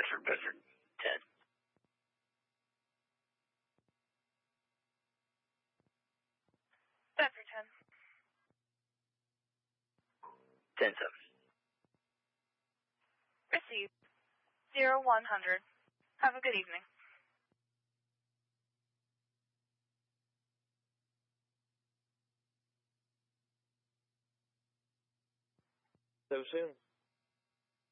Bedford 10. Bedford 10. 10-7. Received. 0100. Have a good evening. So soon?